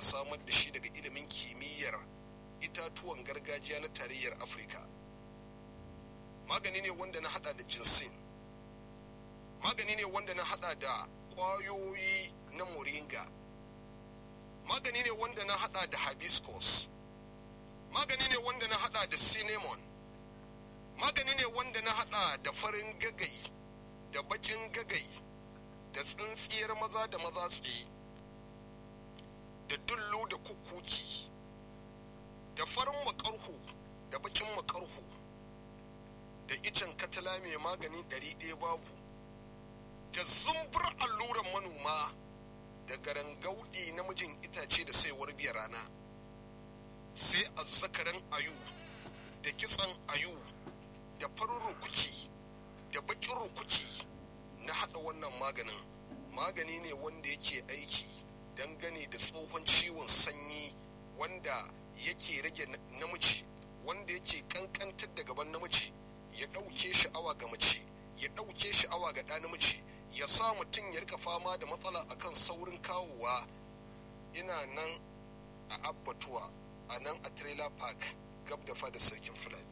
samar da shi daga ilimin kimiyyar itatuwan gargajiya na tarayyar Afirka. Magani ne wanda na hada da jinsin, magani ne wanda na hada da ƙwayoyi na moringa, magani ne wanda na hada da hibiscus, magani ne wanda na hada da cinnamon, magani ne wanda na hada da farin gagai da bakin gagai da tsintsiyar maza da maza tsaye da dullu da kukuki da farin makarhu da bakin makarhu da icen katala mai magani 100 babu da zumbur alluran manoma da garangaudi namijin itace da saiwar biya rana, sai azzakaran ayu da kitsan ayu da farin rukuki da bakin rukuki na hada wannan maganin. Magani ne wanda yake aiki dangane da tsohon ciwon sanyi wanda yake rage namiji, wanda yake kankantar da gaban namiji, ya ɗauke sha'awa ga mace, ya ɗauke sha'awa ga ɗa namiji, ya sa mutum ya rika fama da matsala akan saurin kawowa. Ina nan a Abbatuwa, a nan a Trailer Park gab da fadar sarkin Fulani,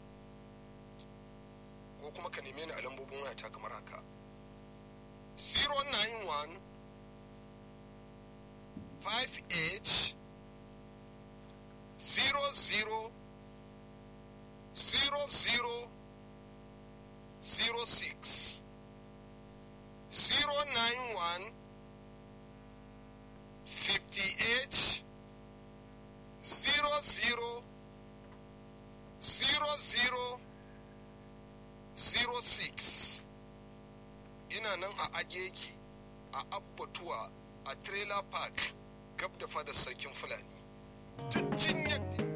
ko kuma ka neme ni a lambobin wayata kamar haka: 091 58 00 00 06 091 58 00 00 06. Ina nan a Agege, a Abbatuwa, a Trailer Park gab da fadar sarkin Fulani.